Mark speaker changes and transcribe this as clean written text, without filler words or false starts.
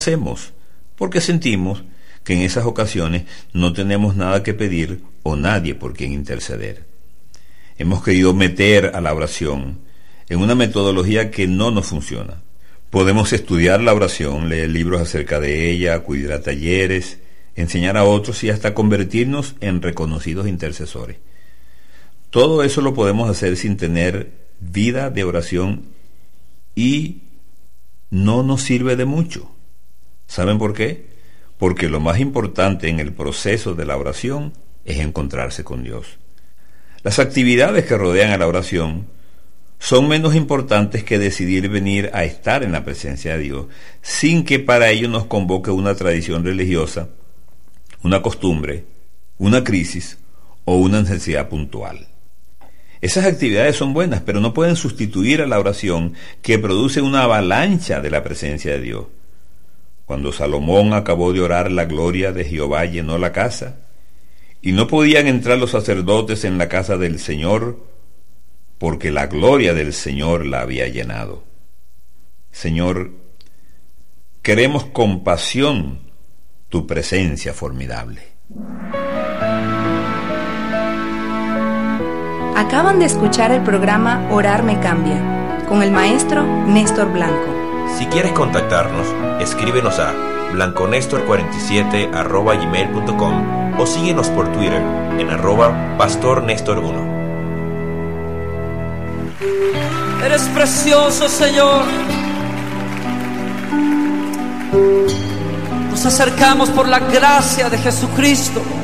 Speaker 1: hacemos, porque sentimos que en esas ocasiones no tenemos nada que pedir o nadie por quien interceder. Hemos querido meter a la oración en una metodología que no nos funciona. Podemos estudiar la oración, leer libros acerca de ella, acudir a talleres, enseñar a otros y hasta convertirnos en reconocidos intercesores. Todo eso lo podemos hacer sin tener vida de oración y no nos sirve de mucho. ¿Saben por qué? Porque lo más importante en el proceso de la oración es encontrarse con Dios. Las actividades que rodean a la oración son menos importantes que decidir venir a estar en la presencia de Dios, sin que para ello nos convoque una tradición religiosa, una costumbre, una crisis o una necesidad puntual. Esas actividades son buenas, pero no pueden sustituir a la oración que produce una avalancha de la presencia de Dios. Cuando Salomón acabó de orar, la gloria de Jehová llenó la casa, y no podían entrar los sacerdotes en la casa del Señor, porque la gloria del Señor la había llenado. Señor, queremos con pasión tu presencia formidable.
Speaker 2: Acaban de escuchar el programa Orar me cambia, con el maestro Néstor Blanco.
Speaker 3: Si quieres contactarnos, escríbenos a blanconestor47@gmail.com o síguenos por Twitter en @pastornestor1.
Speaker 4: Eres precioso, Señor. Nos acercamos por la gracia de Jesucristo.